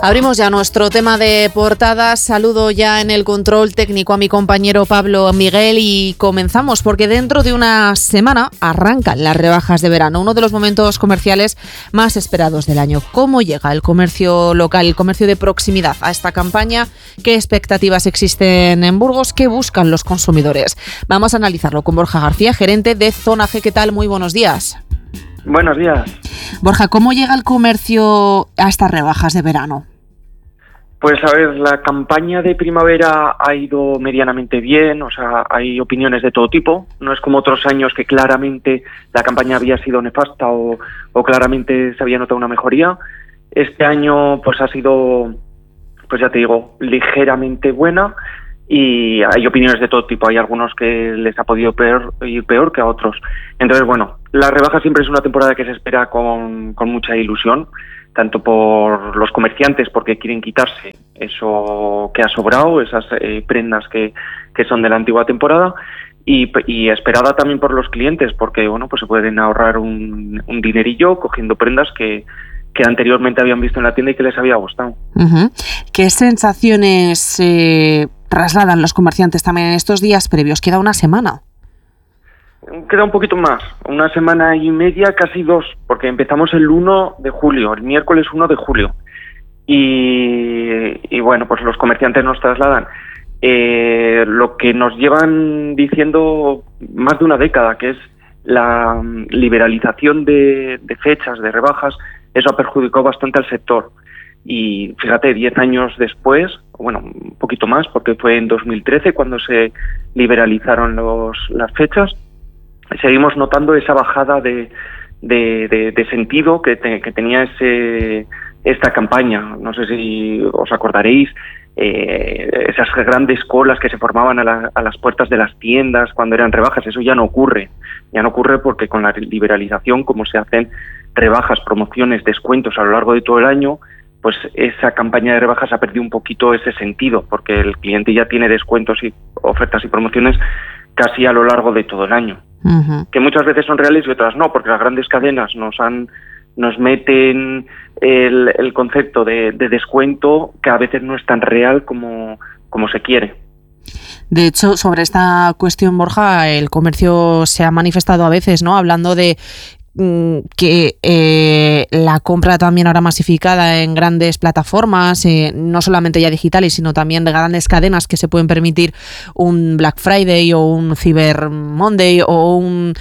Abrimos ya nuestro tema de portadas. Saludo ya en el control técnico a mi compañero Pablo Miguel y comenzamos porque dentro de una semana arrancan las rebajas de verano, uno de los momentos comerciales más esperados del año. ¿Cómo llega el comercio local, el comercio de proximidad a esta campaña? ¿Qué expectativas existen en Burgos? ¿Qué buscan los consumidores? Vamos a analizarlo con Borja García, gerente de Zona G. ¿Qué tal? Muy buenos días. Buenos días. Borja, ¿cómo llega el comercio a estas rebajas de verano? Pues a ver, la campaña de primavera ha ido medianamente bien, o sea, hay opiniones de todo tipo. No es como otros años que claramente la campaña había sido nefasta o claramente se había notado una mejoría. Este año pues ha sido, pues ya te digo, ligeramente buena y hay opiniones de todo tipo. Hay algunos que les ha podido ir peor que a otros. Entonces, bueno, la rebaja siempre es una temporada que se espera con mucha ilusión, tanto por los comerciantes porque quieren quitarse eso que ha sobrado, esas prendas que son de la antigua temporada, y esperada también por los clientes porque bueno, pues se pueden ahorrar un dinerillo cogiendo prendas que anteriormente habían visto en la tienda y que les había gustado. Uh-huh. ¿Qué sensaciones trasladan los comerciantes también en estos días previos? Queda una semana. Queda un poquito más, una semana y media, casi dos, porque empezamos el 1 de julio, el miércoles 1 de julio. Y bueno, pues los comerciantes nos trasladan lo que nos llevan diciendo más de una década, que es la liberalización de fechas, de rebajas. Eso ha perjudicado bastante al sector. Y fíjate, 10 años después, bueno, un poquito más, porque fue en 2013 cuando se liberalizaron las fechas, seguimos notando esa bajada de sentido que tenía esta campaña. No sé si os acordaréis, esas grandes colas que se formaban a las puertas de las tiendas cuando eran rebajas. Eso ya no ocurre porque con la liberalización, como se hacen rebajas, promociones, descuentos a lo largo de todo el año, pues esa campaña de rebajas ha perdido un poquito ese sentido, porque el cliente ya tiene descuentos y ofertas y promociones casi a lo largo de todo el año. Uh-huh. Que muchas veces son reales y otras no, porque las grandes cadenas nos meten el concepto de descuento que a veces no es tan real como se quiere. De hecho, sobre esta cuestión, Borja, el comercio se ha manifestado a veces, ¿no? Hablando de que la compra también ahora masificada en grandes plataformas, no solamente ya digitales, sino también de grandes cadenas que se pueden permitir un Black Friday o un Cyber Monday o un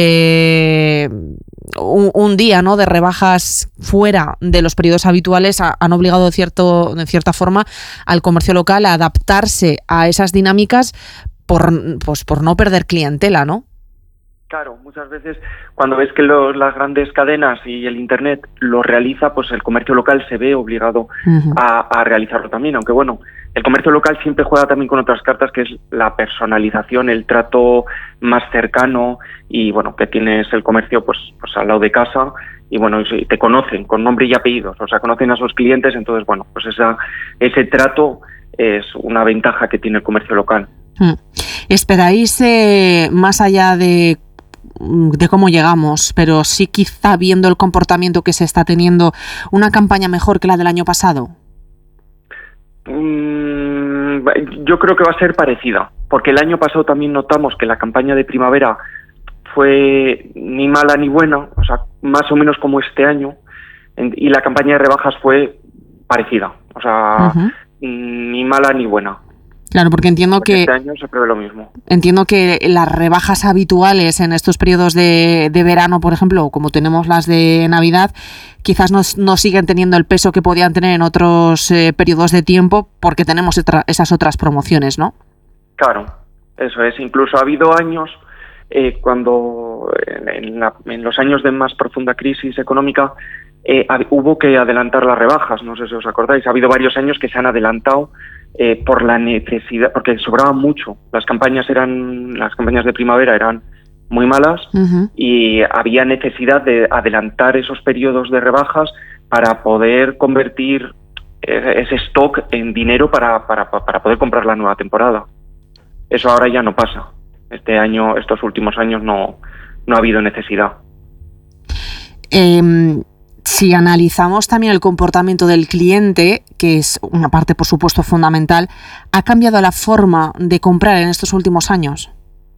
día, ¿no?, de rebajas fuera de los periodos habituales, han obligado de cierta forma al comercio local a adaptarse a esas dinámicas por no perder clientela, ¿no? Claro, muchas veces cuando ves que las grandes cadenas y el Internet lo realiza, pues el comercio local se ve obligado uh-huh. a realizarlo también, aunque bueno, el comercio local siempre juega también con otras cartas, que es la personalización, el trato más cercano y bueno, que tienes el comercio pues al lado de casa y bueno, te conocen con nombre y apellidos, o sea, conocen a sus clientes, entonces bueno, pues ese trato es una ventaja que tiene el comercio local. ¿Esperáis más allá de cómo llegamos, pero sí quizá viendo el comportamiento que se está teniendo, una campaña mejor que la del año pasado? Yo creo que va a ser parecida, porque el año pasado también notamos que la campaña de primavera fue ni mala ni buena, o sea, más o menos como este año, y la campaña de rebajas fue parecida, o sea, uh-huh. Ni mala ni buena. Claro, porque entiendo que este año se prevé lo mismo. Entiendo que las rebajas habituales en estos periodos de verano, por ejemplo, como tenemos las de Navidad, quizás no siguen teniendo el peso que podían tener en otros periodos de tiempo porque tenemos esas otras promociones, ¿no? Claro, eso es. Incluso ha habido años cuando en los años de más profunda crisis económica hubo que adelantar las rebajas. No sé si os acordáis. Ha habido varios años que se han adelantado por la necesidad, porque sobraba mucho. Las campañas de primavera eran muy malas uh-huh. y había necesidad de adelantar esos periodos de rebajas para poder convertir ese stock en dinero para poder comprar la nueva temporada. Eso ahora ya no pasa. Estos últimos años no ha habido necesidad. Si analizamos también el comportamiento del cliente, que es una parte, por supuesto, fundamental, ¿ha cambiado la forma de comprar en estos últimos años?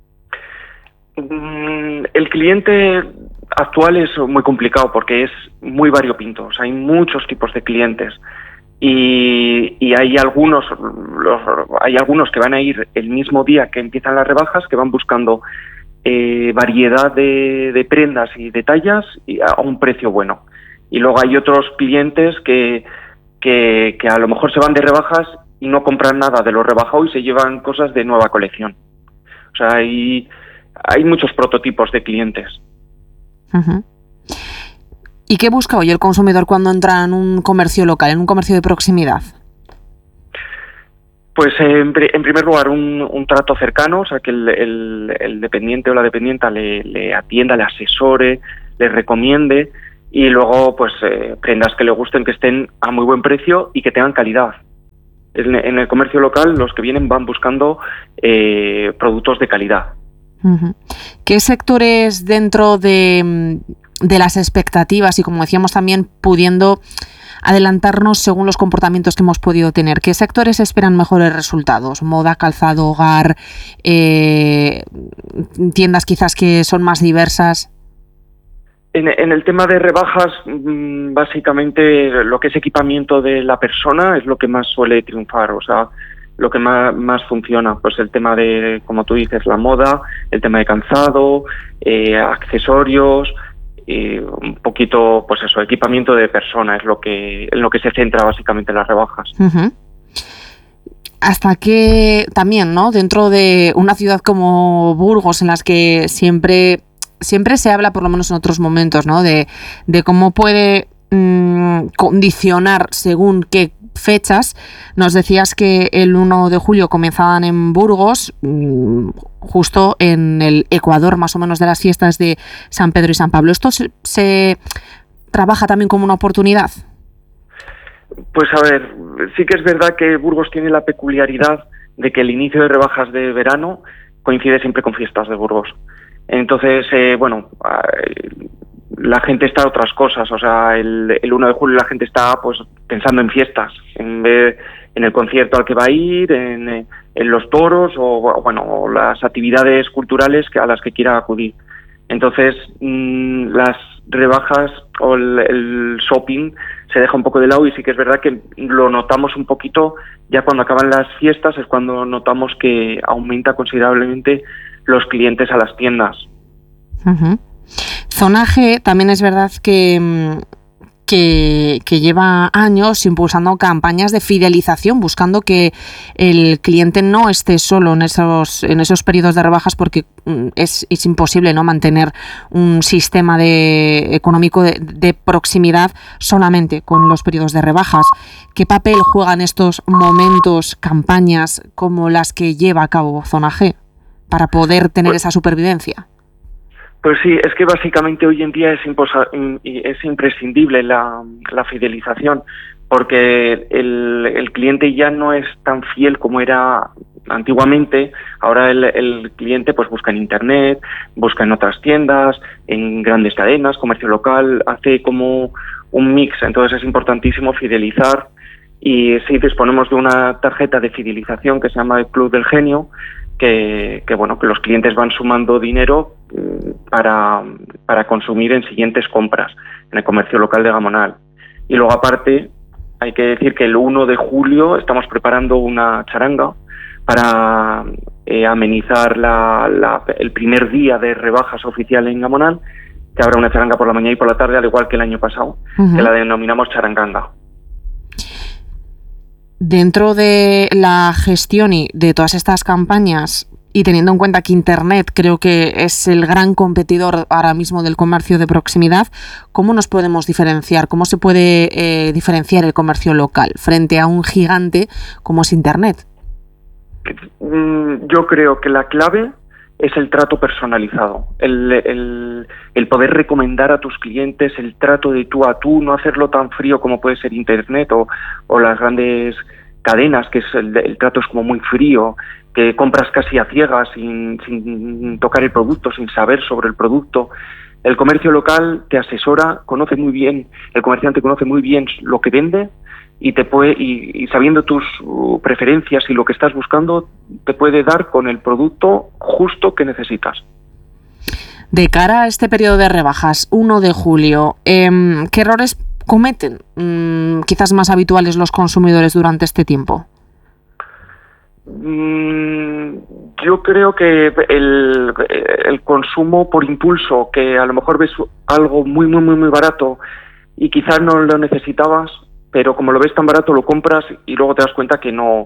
El cliente actual es muy complicado porque es muy variopinto. O sea, hay muchos tipos de clientes y hay algunos que van a ir el mismo día que empiezan las rebajas, que van buscando variedad de prendas y de tallas y a un precio bueno. Y luego hay otros clientes que a lo mejor se van de rebajas y no compran nada de lo rebajado y se llevan cosas de nueva colección. O sea, hay muchos prototipos de clientes. Uh-huh. ¿Y qué busca hoy el consumidor cuando entra en un comercio local, en un comercio de proximidad? Pues en primer lugar un trato cercano, o sea, que el dependiente o la dependienta le atienda, le asesore, le recomiende, y luego pues prendas que le gusten, que estén a muy buen precio y que tengan calidad. En el comercio local los que vienen van buscando productos de calidad. Uh-huh. ¿Qué sectores dentro de las expectativas y, como decíamos también, pudiendo adelantarnos según los comportamientos que hemos podido tener, qué sectores esperan mejores resultados? ¿Moda, calzado, hogar, tiendas quizás que son más diversas? En el tema de rebajas, básicamente lo que es equipamiento de la persona es lo que más suele triunfar, o sea, lo que más funciona, pues el tema de, como tú dices, la moda, el tema de calzado, accesorios, un poquito, pues eso, equipamiento de persona es en lo que se centra básicamente las rebajas. Uh-huh. Hasta que también, ¿no? Dentro de una ciudad como Burgos, en las que siempre se habla, por lo menos en otros momentos, ¿no? De cómo puede condicionar según qué fechas. Nos decías que el 1 de julio comenzaban en Burgos, justo en el ecuador más o menos de las fiestas de San Pedro y San Pablo. ¿Esto se trabaja también como una oportunidad? Pues a ver, sí que es verdad que Burgos tiene la peculiaridad de que el inicio de rebajas de verano coincide siempre con fiestas de Burgos. Entonces, la gente está a otras cosas, o sea, el 1 de julio la gente está pues pensando en fiestas, en el concierto al que va a ir, en los toros o las actividades culturales a las que quiera acudir. Entonces, las rebajas o el shopping se deja un poco de lado y sí que es verdad que lo notamos un poquito, ya cuando acaban las fiestas es cuando notamos que aumenta considerablemente los clientes a las tiendas. Uh-huh. Zona G también es verdad que lleva años impulsando campañas de fidelización, buscando que el cliente no esté solo en esos periodos de rebajas, porque es imposible, ¿no?, mantener un sistema económico de proximidad solamente con los periodos de rebajas. ¿Qué papel juegan estos momentos, campañas como las que lleva a cabo Zona G para poder tener esa supervivencia? Pues sí, es que básicamente hoy en día es imprescindible la fidelización, porque el cliente ya no es tan fiel como era antiguamente. Ahora el cliente pues busca en internet, busca en otras tiendas, en grandes cadenas, comercio local, hace como un mix. Entonces es importantísimo fidelizar, y sí disponemos de una tarjeta de fidelización que se llama el Club del Genio, que los clientes van sumando dinero para consumir en siguientes compras en el comercio local de Gamonal. Y luego, aparte, hay que decir que el 1 de julio estamos preparando una charanga para amenizar el primer día de rebajas oficial en Gamonal, que habrá una charanga por la mañana y por la tarde, al igual que el año pasado, uh-huh, que la denominamos charanganga. Dentro de la gestión y de todas estas campañas, y teniendo en cuenta que Internet creo que es el gran competidor ahora mismo del comercio de proximidad, ¿cómo nos podemos diferenciar? ¿Cómo se puede diferenciar el comercio local frente a un gigante como es Internet? Yo creo que la clave es el trato personalizado, el poder recomendar a tus clientes, el trato de tú a tú, no hacerlo tan frío como puede ser Internet o las grandes cadenas, que el trato es como muy frío, que compras casi a ciegas, sin tocar el producto, sin saber sobre el producto. El comercio local te asesora, conoce muy bien, el comerciante conoce muy bien lo que vende y te puede, y sabiendo tus preferencias y lo que estás buscando, te puede dar con el producto justo que necesitas. De cara a este periodo de rebajas, 1 de julio, ¿qué errores cometen quizás más habituales los consumidores durante este tiempo? Yo creo que el consumo por impulso, que a lo mejor ves algo muy barato y quizás no lo necesitabas, pero como lo ves tan barato lo compras y luego te das cuenta que no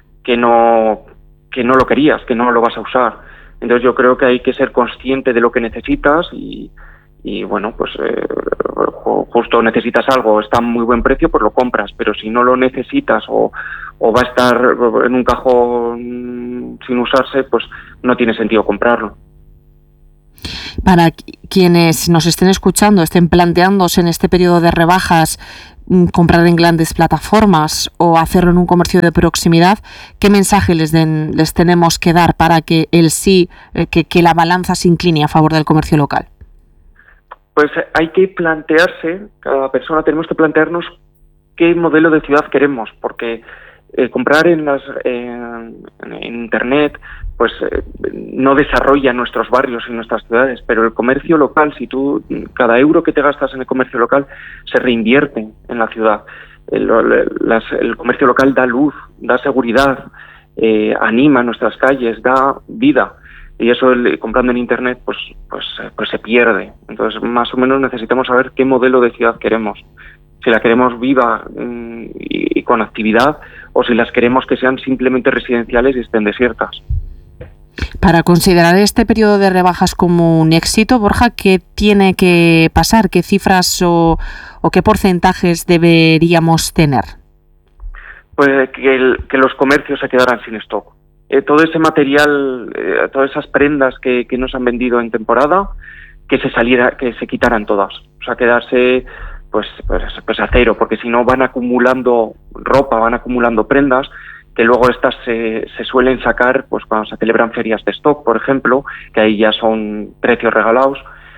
lo querías, que no lo vas a usar. Entonces yo creo que hay que ser consciente de lo que necesitas y bueno, pues justo necesitas algo, está a muy buen precio, pues lo compras, pero si no lo necesitas o va a estar en un cajón sin usarse, pues no tiene sentido comprarlo. Para quienes nos estén escuchando, estén planteándose en este periodo de rebajas comprar en grandes plataformas o hacerlo en un comercio de proximidad, ¿qué mensaje les tenemos que dar para que que la balanza se incline a favor del comercio local? Pues hay que plantearse, cada persona tenemos que plantearnos qué modelo de ciudad queremos, porque comprar en Internet pues no desarrolla nuestros barrios y nuestras ciudades, pero el comercio local, cada euro que te gastas en el comercio local se reinvierte en la ciudad. El comercio local da luz, da seguridad, anima nuestras calles, da vida. Y eso comprando en Internet pues se pierde. Entonces más o menos necesitamos saber qué modelo de ciudad queremos. Si la queremos viva y con actividad, o si las queremos que sean simplemente residenciales y estén desiertas. Para considerar este periodo de rebajas como un éxito, Borja, ¿qué tiene que pasar? ¿Qué cifras o qué porcentajes deberíamos tener? Pues que los comercios se quedaran sin stock. Todo ese material, todas esas prendas que nos han vendido en temporada, que se quitaran todas. O sea, quedarse pues a cero, porque si no van acumulando ropa, van acumulando prendas, que luego estas se suelen sacar pues cuando se celebran ferias de stock, por ejemplo, que ahí ya son precios regalados,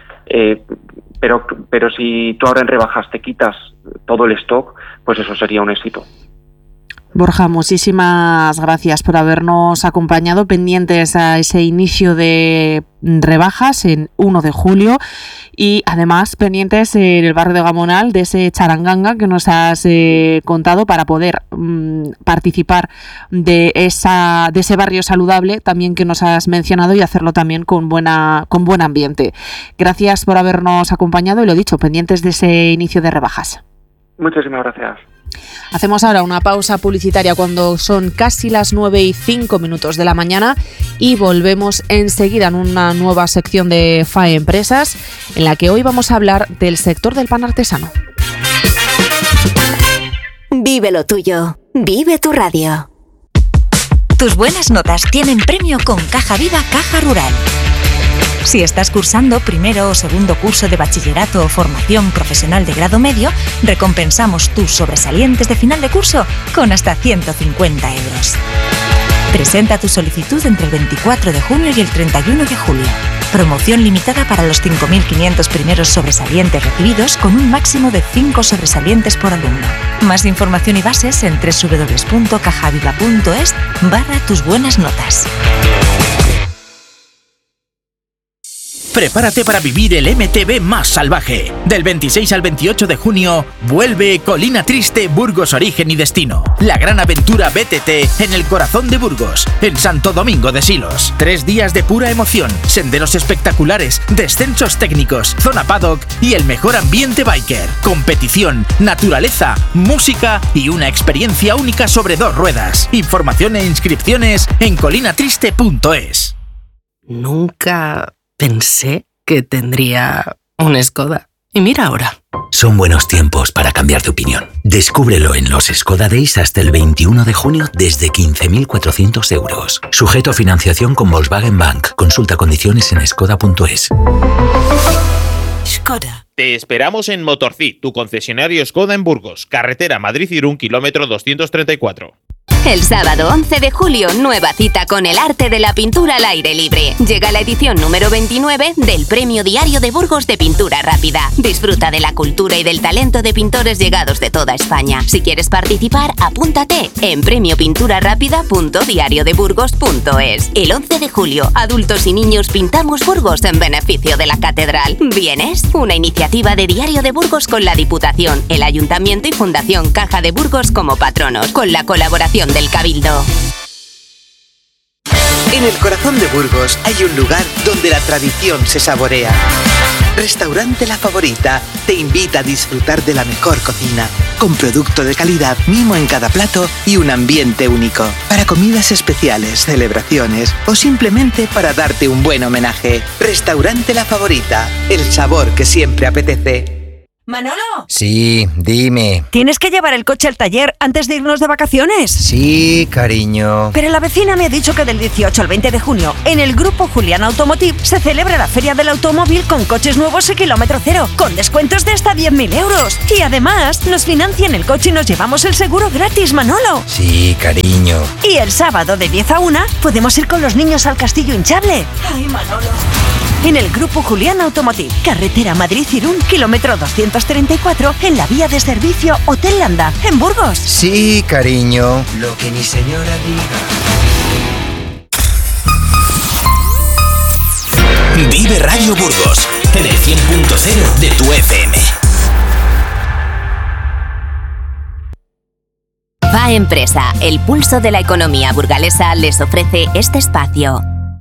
pero si tú ahora en rebajas te quitas todo el stock, pues eso sería un éxito. Borja, muchísimas gracias por habernos acompañado, pendientes a ese inicio de rebajas en 1 de julio y además pendientes en el barrio de Gamonal de ese charanganga que nos has contado para poder participar de ese barrio saludable también que nos has mencionado y hacerlo también con buen ambiente. Gracias por habernos acompañado y lo dicho, pendientes de ese inicio de rebajas. Muchísimas gracias. Hacemos ahora una pausa publicitaria cuando son casi las 9:05 de la mañana y volvemos enseguida en una nueva sección de FAE Empresas en la que hoy vamos a hablar del sector del pan artesano. Vive lo tuyo. Vive tu radio. Tus buenas notas tienen premio con Caja Viva Caja Rural. Si estás cursando primero o segundo curso de bachillerato o formación profesional de grado medio, recompensamos tus sobresalientes de final de curso con hasta 150 euros. Presenta tu solicitud entre el 24 de junio y el 31 de julio. Promoción limitada para los 5.500 primeros sobresalientes recibidos con un máximo de 5 sobresalientes por alumno. Más información y bases en www.cajaviva.es/tus buenas notas. Prepárate para vivir el MTB más salvaje. Del 26 al 28 de junio, vuelve Colina Triste, Burgos Origen y Destino. La gran aventura BTT en el corazón de Burgos, en Santo Domingo de Silos. 3 días de pura emoción, senderos espectaculares, descensos técnicos, zona paddock y el mejor ambiente biker. Competición, naturaleza, música y una experiencia única sobre 2 ruedas. Información e inscripciones en colinatriste.es. Nunca pensé que tendría un Skoda. Y mira ahora. Son buenos tiempos para cambiar de opinión. Descúbrelo en los Skoda Days hasta el 21 de junio desde 15.400 euros. Sujeto a financiación con Volkswagen Bank. Consulta condiciones en skoda.es. Skoda. Te esperamos en Motorcid, tu concesionario Skoda en Burgos. Carretera Madrid-Irún, kilómetro 234. El sábado 11 de julio, nueva cita con el arte de la pintura al aire libre. Llega la edición número 29 del Premio Diario de Burgos de Pintura Rápida. Disfruta de la cultura y del talento de pintores llegados de toda España. Si quieres participar, apúntate en premiopinturarápida.diariodeburgos.es. El 11 de julio, adultos y niños pintamos Burgos en beneficio de la Catedral. ¿Vienes? Una iniciativa de Diario de Burgos con la Diputación, el Ayuntamiento y Fundación Caja de Burgos como patronos, con la colaboración del Cabildo. En el corazón de Burgos hay un lugar donde la tradición se saborea. Restaurante La Favorita te invita a disfrutar de la mejor cocina, con producto de calidad, mimo en cada plato y un ambiente único. Para comidas especiales, celebraciones o simplemente para darte un buen homenaje. Restaurante La Favorita, el sabor que siempre apetece. ¡Manolo! Sí, dime. ¿Tienes que llevar el coche al taller antes de irnos de vacaciones? Sí, cariño. Pero la vecina me ha dicho que del 18 al 20 de junio, en el Grupo Julián Automotive, se celebra la Feria del Automóvil con coches nuevos y kilómetro cero, con descuentos de hasta 10.000 euros. Y además, nos financian el coche y nos llevamos el seguro gratis, Manolo. Sí, cariño. Y el sábado de 10 a 1, podemos ir con los niños al Castillo Hinchable. ¡Ay, Manolo! En el Grupo Julián Automotive, carretera Madrid-Irún, kilómetro 234, en la vía de servicio Hotel Landa, en Burgos. Sí, cariño. Lo que mi señora diga. Vive Radio Burgos, en el 100.0 de tu FM. Va Empresa, el pulso de la economía burgalesa, les ofrece este espacio.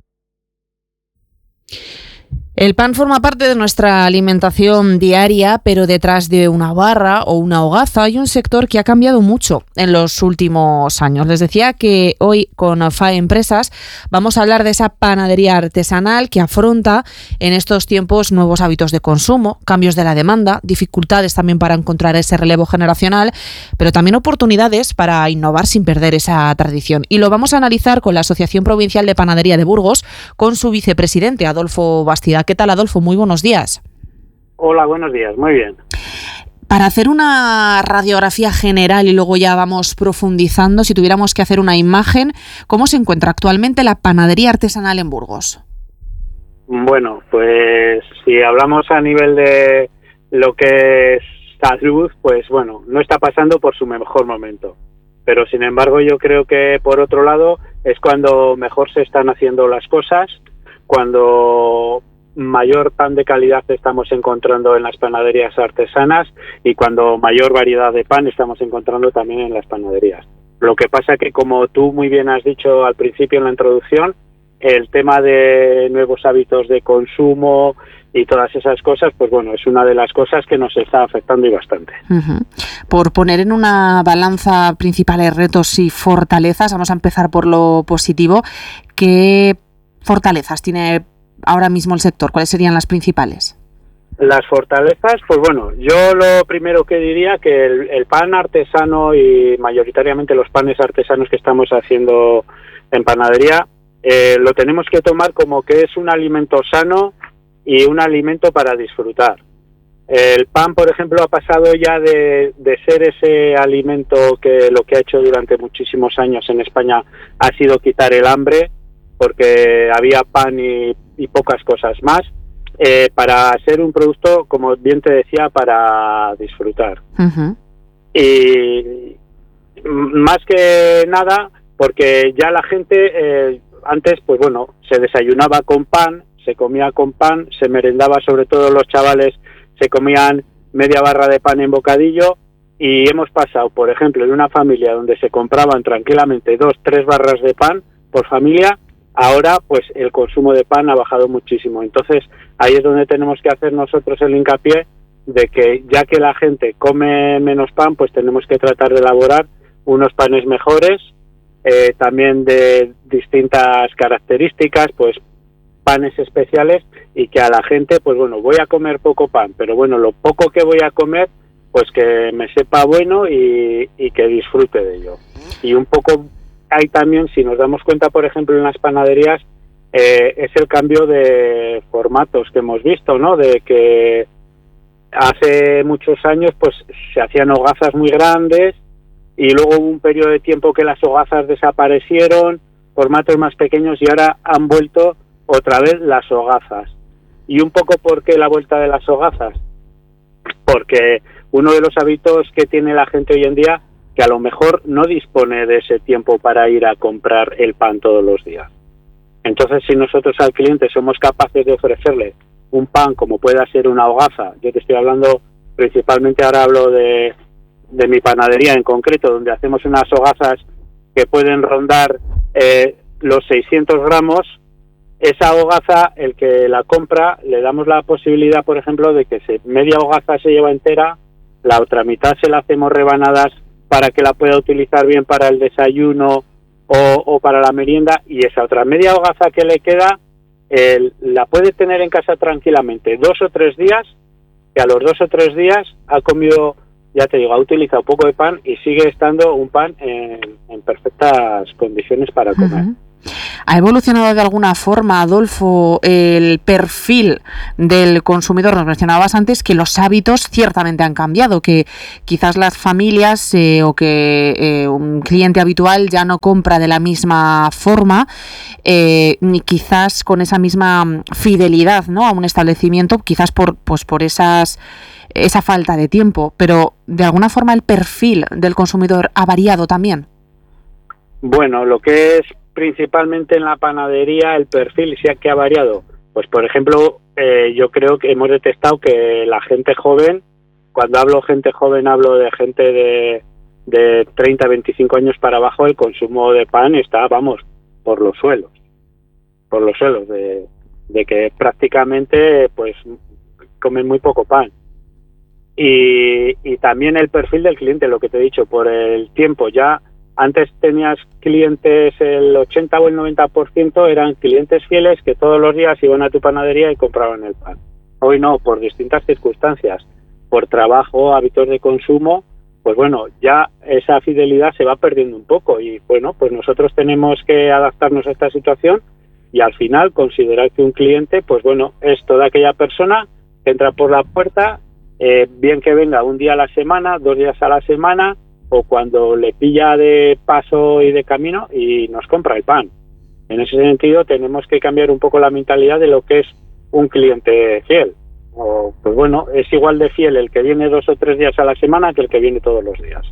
El pan forma parte de nuestra alimentación diaria, pero detrás de una barra o una hogaza hay un sector que ha cambiado mucho en los últimos años. Les decía que hoy con FAE Empresas vamos a hablar de esa panadería artesanal que afronta en estos tiempos nuevos hábitos de consumo, cambios de la demanda, dificultades también para encontrar ese relevo generacional, pero también oportunidades para innovar sin perder esa tradición. Y lo vamos a analizar con la Asociación Provincial de Panadería de Burgos, con su vicepresidente, Adolfo Bastida. ¿Qué tal, Adolfo? Muy buenos días. Hola, buenos días. Muy bien. Para hacer una radiografía general y luego ya vamos profundizando, si tuviéramos que hacer una imagen, ¿cómo se encuentra actualmente la panadería artesanal en Burgos? Bueno, pues si hablamos a nivel de lo que es salud, pues bueno, no está pasando por su mejor momento. Pero sin embargo yo creo que por otro lado es cuando mejor se están haciendo las cosas, cuando mayor pan de calidad estamos encontrando en las panaderías artesanas y cuando mayor variedad de pan estamos encontrando también en las panaderías. Lo que pasa que, como tú muy bien has dicho al principio en la introducción, el tema de nuevos hábitos de consumo y todas esas cosas, pues bueno, es una de las cosas que nos está afectando y bastante. Uh-huh. Por poner en una balanza principales retos y fortalezas, vamos a empezar por lo positivo. ¿Qué fortalezas tiene ahora mismo el sector? ¿Cuáles serían las principales? Las fortalezas, pues bueno, yo lo primero que diría que el pan artesano y mayoritariamente los panes artesanos que estamos haciendo en panadería, lo tenemos que tomar como que es un alimento sano y un alimento para disfrutar. El pan, por ejemplo, ha pasado ya de ser ese alimento que lo que ha hecho durante muchísimos años en España ha sido quitar el hambre, porque había pan y pocas cosas más, para ser un producto, como bien te decía, para disfrutar. Uh-huh. Y más que nada, porque ya la gente antes, pues bueno, se desayunaba con pan, se comía con pan, se merendaba, sobre todo los chavales, se comían media barra de pan en bocadillo, y hemos pasado, por ejemplo, de una familia donde se compraban tranquilamente 2-3 barras de pan por familia. Ahora, pues el consumo de pan ha bajado muchísimo. Entonces, ahí es donde tenemos que hacer nosotros el hincapié de que, ya que la gente come menos pan, pues tenemos que tratar de elaborar unos panes mejores, también de distintas características, pues panes especiales, y que a la gente, pues bueno, voy a comer poco pan, pero bueno, lo poco que voy a comer, pues que me sepa bueno y que disfrute de ello. Y un poco hay también, si nos damos cuenta, por ejemplo, en las panaderías, es el cambio de formatos que hemos visto, ¿no? De que hace muchos años pues se hacían hogazas muy grandes y luego hubo un periodo de tiempo que las hogazas desaparecieron, formatos más pequeños, y ahora han vuelto otra vez las hogazas. ¿Y un poco por qué la vuelta de las hogazas? Porque uno de los hábitos que tiene la gente hoy en día, que a lo mejor no dispone de ese tiempo para ir a comprar el pan todos los días. Entonces, si nosotros al cliente somos capaces de ofrecerle un pan como pueda ser una hogaza, yo te estoy hablando principalmente, ahora hablo de mi panadería en concreto, donde hacemos unas hogazas que pueden rondar los 600 gramos, esa hogaza, el que la compra, le damos la posibilidad, por ejemplo, de que media hogaza se lleva entera, la otra mitad se la hacemos rebanadas para que la pueda utilizar bien para el desayuno o para la merienda, y esa otra media hogaza que le queda, la puede tener en casa tranquilamente 2 o 3 días, que a los 2 o 3 días ha comido, ya te digo, ha utilizado un poco de pan y sigue estando un pan en perfectas condiciones para comer. ¿Ha evolucionado de alguna forma, Adolfo, el perfil del consumidor? Nos mencionabas antes que los hábitos ciertamente han cambiado, que quizás las familias o que un cliente habitual ya no compra de la misma forma, ni quizás con esa misma fidelidad, ¿no?, a un establecimiento, quizás por esa falta de tiempo, pero de alguna forma el perfil del consumidor ha variado también. Bueno, lo que es principalmente en la panadería, el perfil sí que ha variado. Pues, por ejemplo, yo creo que hemos detectado que la gente joven, cuando hablo gente joven, hablo de gente de 30, 25 años para abajo, el consumo de pan está, vamos, por los suelos, de que prácticamente pues comen muy poco pan. Y también el perfil del cliente, lo que te he dicho, por el tiempo. Ya antes tenías clientes, el 80 o el 90% eran clientes fieles que todos los días iban a tu panadería y compraban el pan. Hoy no, por distintas circunstancias, por trabajo, hábitos de consumo, pues bueno, ya esa fidelidad se va perdiendo un poco, y bueno, pues nosotros tenemos que adaptarnos a esta situación y al final considerar que un cliente, pues bueno, es toda aquella persona que entra por la puerta, bien que venga un día a la semana, 2 días a la semana, o cuando le pilla de paso y de camino y nos compra el pan. En ese sentido tenemos que cambiar un poco la mentalidad de lo que es un cliente fiel. Pues bueno, es igual de fiel el que viene 2 o 3 días a la semana que el que viene todos los días.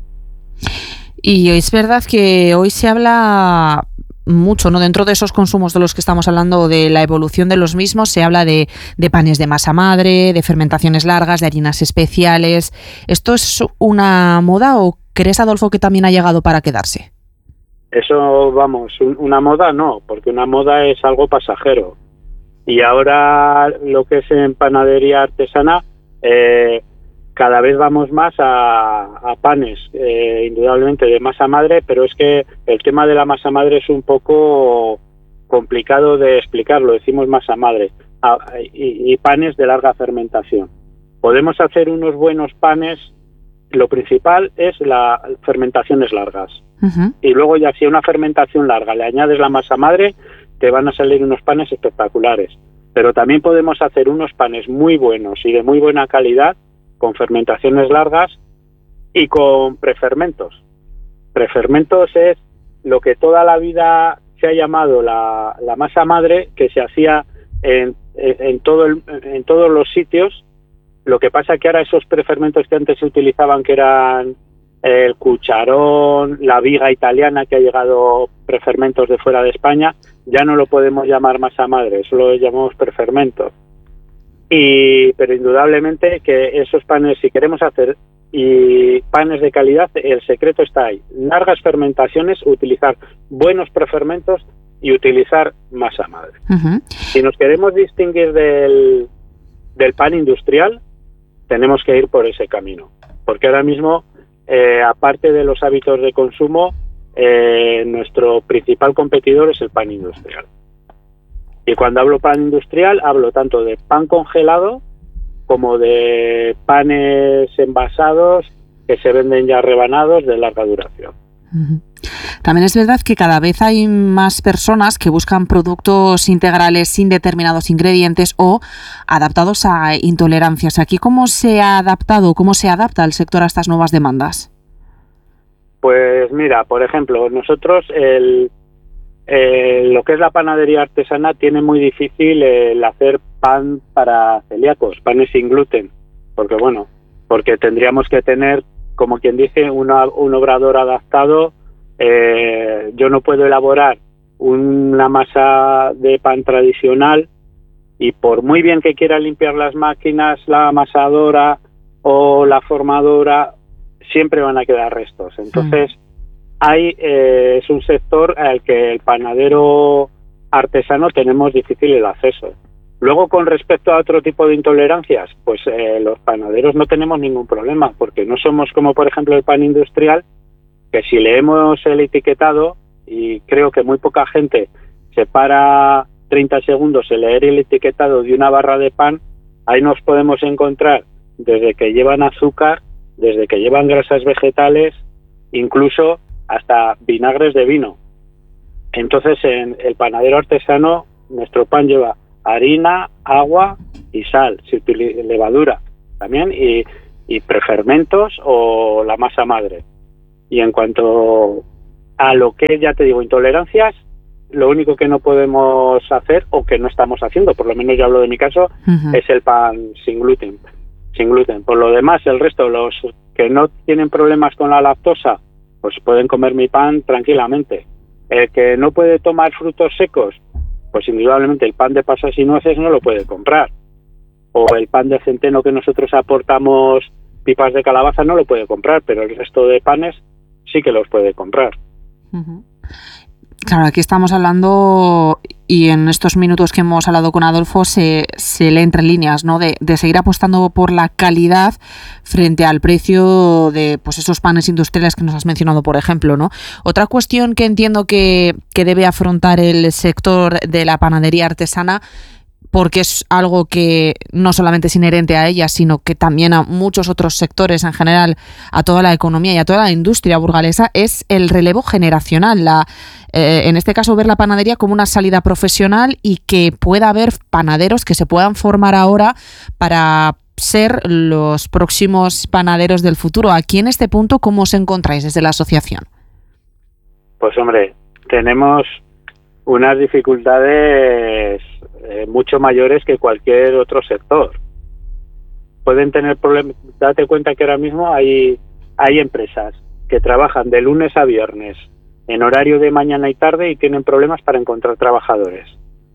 Y es verdad que hoy se habla mucho, ¿no?, dentro de esos consumos de los que estamos hablando, de la evolución de los mismos, se habla de panes de masa madre, de fermentaciones largas, de harinas especiales. ¿Esto es una moda o crees, Adolfo, que también ha llegado para quedarse? Eso, vamos, una moda no, porque una moda es algo pasajero. Y ahora lo que es en panadería artesana, cada vez vamos más a panes, indudablemente de masa madre, pero es que el tema de la masa madre es un poco complicado de explicarlo, decimos masa madre, y panes de larga fermentación. Podemos hacer unos buenos panes, lo principal es las fermentaciones largas. Y luego ya si a una fermentación larga le añades la masa madre, te van a salir unos panes espectaculares. Pero también podemos hacer unos panes muy buenos y de muy buena calidad, con fermentaciones largas y con prefermentos. Prefermentos es lo que toda la vida se ha llamado la masa madre, que se hacía en todos los sitios. Lo que pasa que ahora esos prefermentos que antes se utilizaban, que eran el cucharón, la viga italiana, que ha llegado prefermentos de fuera de España, ya no lo podemos llamar masa madre, eso lo llamamos prefermentos. Pero indudablemente que esos panes, si queremos hacer panes de calidad, el secreto está ahí. Largas fermentaciones, utilizar buenos prefermentos y utilizar masa madre. Si nos queremos distinguir del pan industrial, tenemos que ir por ese camino. Porque ahora mismo, aparte de los hábitos de consumo, nuestro principal competidor es el pan industrial. Y cuando hablo pan industrial, hablo tanto de pan congelado como de panes envasados que se venden ya rebanados de larga duración. También es verdad que cada vez hay más personas que buscan productos integrales sin determinados ingredientes o adaptados a intolerancias. ¿Aquí cómo se ha adaptado, cómo se adapta el sector a estas nuevas demandas? Pues mira, por ejemplo, nosotros lo que es la panadería artesana tiene muy difícil el hacer pan para celíacos, panes sin gluten, porque tendríamos que tener, como quien dice, un obrador adaptado. Yo no puedo elaborar una masa de pan tradicional y por muy bien que quiera limpiar las máquinas, la amasadora o la formadora, siempre van a quedar restos. Entonces, es un sector al que el panadero artesano tenemos difícil el acceso. Luego, con respecto a otro tipo de intolerancias, pues los panaderos no tenemos ningún problema, porque no somos como, por ejemplo, el pan industrial, que si leemos el etiquetado, y creo que muy poca gente se para 30 segundos en leer el etiquetado de una barra de pan, ahí nos podemos encontrar desde que llevan azúcar, desde que llevan grasas vegetales, incluso hasta vinagres de vino. Entonces, en el panadero artesano, nuestro pan lleva harina, agua y sal, levadura también, y prefermentos o la masa madre. Y en cuanto a lo que, ya te digo, intolerancias, lo único que no podemos hacer, o que no estamos haciendo, por lo menos yo hablo de mi caso, es el pan sin gluten. Por lo demás, el resto, los que no tienen problemas con la lactosa, pues pueden comer mi pan tranquilamente. El que no puede tomar frutos secos, pues indudablemente el pan de pasas y nueces no lo puede comprar. O el pan de centeno que nosotros aportamos pipas de calabaza no lo puede comprar, pero el resto de panes sí que los puede comprar. Claro, aquí estamos hablando, y en estos minutos que hemos hablado con Adolfo se lee entre líneas, ¿no? De seguir apostando por la calidad frente al precio de, pues, esos panes industriales que nos has mencionado, por ejemplo, ¿no? Otra cuestión que entiendo que debe afrontar el sector de la panadería artesana, porque es algo que no solamente es inherente a ella, sino que también a muchos otros sectores en general, a toda la economía y a toda la industria burgalesa, es el relevo generacional. En este caso, ver la panadería como una salida profesional y que pueda haber panaderos que se puedan formar ahora para ser los próximos panaderos del futuro. Aquí, en este punto, ¿cómo os encontráis desde la asociación? Pues hombre, tenemos unas dificultades mucho mayores que cualquier otro sector. Pueden tener problemas. Date cuenta que ahora mismo hay empresas que trabajan de lunes a viernes en horario de mañana y tarde y tienen problemas para encontrar trabajadores.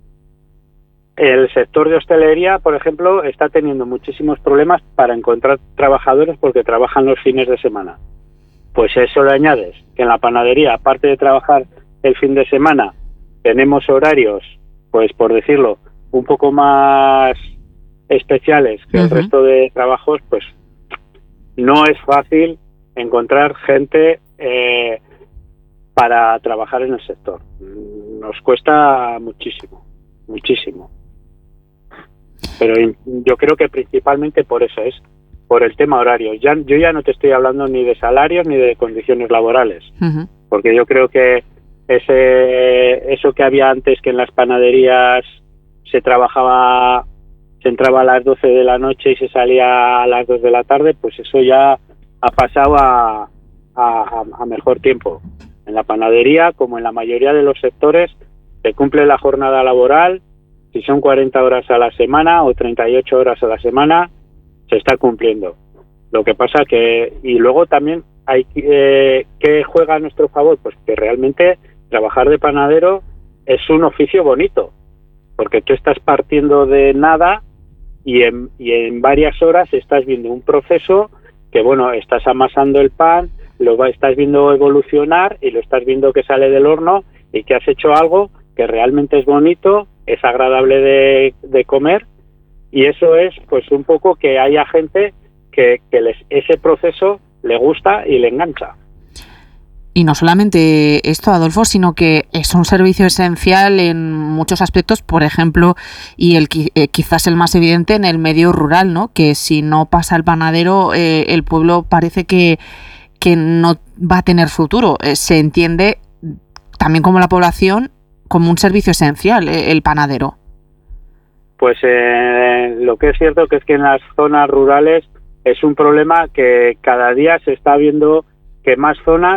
El sector de hostelería, por ejemplo, está teniendo muchísimos problemas para encontrar trabajadores porque trabajan los fines de semana. Pues eso le añades que en la panadería, aparte de trabajar el fin de semana, tenemos horarios, pues por decirlo, un poco más especiales que el resto de trabajos, pues no es fácil encontrar gente para trabajar en el sector. Nos cuesta muchísimo. Pero yo creo que principalmente por eso es, por el tema horario. Yo ya no te estoy hablando ni de salarios ni de condiciones laborales, porque yo creo que eso que había antes, que en las panaderías se entraba a las 12 de la noche y se salía a las 2 de la tarde, pues eso ya ha pasado a mejor tiempo. En la panadería, como en la mayoría de los sectores, se cumple la jornada laboral. Si son 40 horas a la semana o 38 horas a la semana, se está cumpliendo. Lo que pasa y luego también hay que juega a nuestro favor, pues que realmente trabajar de panadero es un oficio bonito, porque tú estás partiendo de nada y en varias horas estás viendo un proceso que, bueno, estás amasando el pan, estás viendo evolucionar y lo estás viendo que sale del horno y que has hecho algo que realmente es bonito, es agradable de comer, y eso es pues un poco que haya gente que ese proceso le gusta y le engancha. Y no solamente esto, Adolfo, sino que es un servicio esencial en muchos aspectos, por ejemplo, y quizás el más evidente en el medio rural, ¿no? Que si no pasa el panadero, el pueblo parece que no va a tener futuro. Se entiende también como la población como un servicio esencial, el panadero. Pues lo que es cierto que es que en las zonas rurales es un problema que cada día se está viendo que más zonas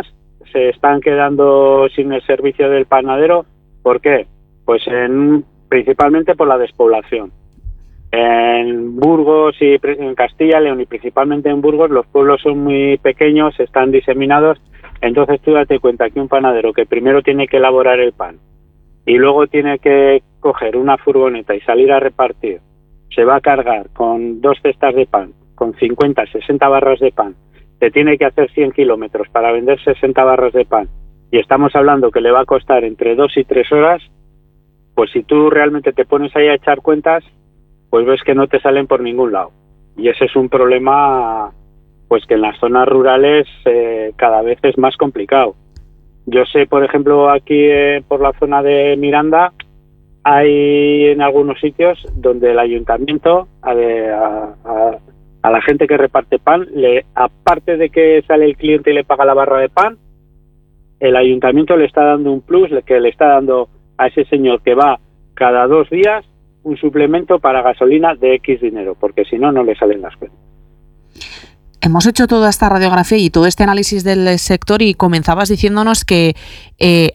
se están quedando sin el servicio del panadero. ¿Por qué? Pues principalmente por la despoblación. En Burgos y en Castilla y León, y principalmente en Burgos, los pueblos son muy pequeños, están diseminados. Entonces tú date cuenta que un panadero que primero tiene que elaborar el pan y luego tiene que coger una furgoneta y salir a repartir, se va a cargar con 2 cestas de pan, con 50, 60 barras de pan, te tiene que hacer 100 kilómetros para vender 60 barras de pan, y estamos hablando que le va a costar entre 2 y 3 horas, pues si tú realmente te pones ahí a echar cuentas, pues ves que no te salen por ningún lado. Y ese es un problema pues que en las zonas rurales cada vez es más complicado. Yo sé, por ejemplo, aquí por la zona de Miranda, hay en algunos sitios donde el ayuntamiento a la gente que reparte pan, aparte de que sale el cliente y le paga la barra de pan, el ayuntamiento le está dando un plus, que le está dando a ese señor que va cada 2 días un suplemento para gasolina de X dinero, porque si no, no le salen las cuentas. Hemos hecho toda esta radiografía y todo este análisis del sector y comenzabas diciéndonos que